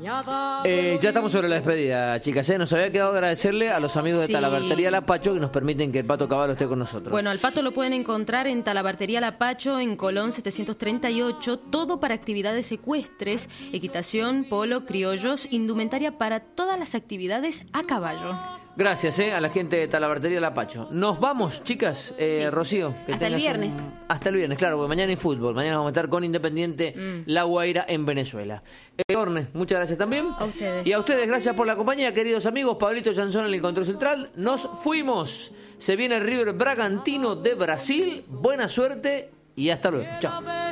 Ya estamos sobre la despedida, chicas. Nos había quedado agradecerle a los amigos de Talabartería Lapacho que nos permiten que el Pato Cavallo esté con nosotros. Bueno, al Pato lo pueden encontrar en Talabartería Lapacho, en Colón 738. Todo para actividades ecuestres, equitación, polo, criollos, indumentaria para todas las actividades a caballo. Gracias a la gente de Talabartería Lapacho. Nos vamos, chicas. Sí. Rocío. Que hasta el viernes. Hasta el viernes, claro, porque mañana hay fútbol. Mañana vamos a estar con Independiente La Guaira en Venezuela. Orne, muchas gracias también. A ustedes. Y a ustedes, gracias por la compañía, queridos amigos. Pablito Janzón en el control central. Nos fuimos. Se viene el River Bragantino de Brasil. Buena suerte y hasta luego. Chao.